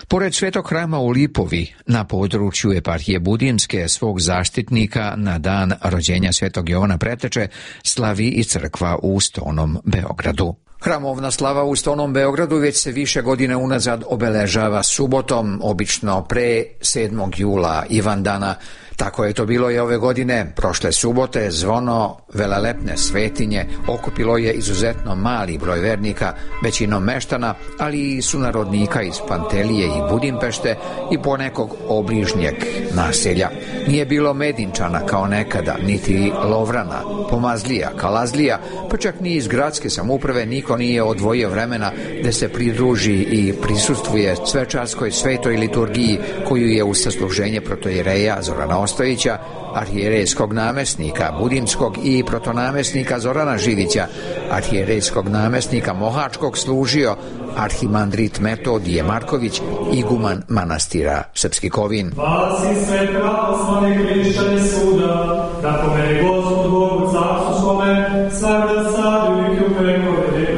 Pored Svetog hrama u Lipovi, na području eparhije Budimske, svog zaštitnika na dan rođenja Svetog Jovana Preteče slavi i crkva u Stonom Beogradu. Hramovna slava u Stonom Beogradu već se više godine unazad obeležava subotom, obično pre 7. jula Ivandana. Tako je to bilo i ove godine. Prošle subote zvono velelepne svetinje okupilo je izuzetno mali broj vernika, većinom meštana, ali i sunarodnika iz Pantelije i Budimpešte i ponekog obližnjeg naselja. Nije bilo Medinčana kao nekada, niti Lovrana, Pomazlija, Kalazlija, pa čak ni iz gradske samouprave niko nije odvojio vremena da se pridruži i prisustvuje svečarskoj svetoj liturgiji koju je uz sasluženje protoijereja Zorana Ostojića, arhijerejskog namesnika Budimskog i protonamesnika Zorana Živića, arhijerejskog namesnika Mohačkog služio arhimandrit Metodije Marković, iguman manastira Srpski Kovin. Vasi sve pravoslavne hrišćane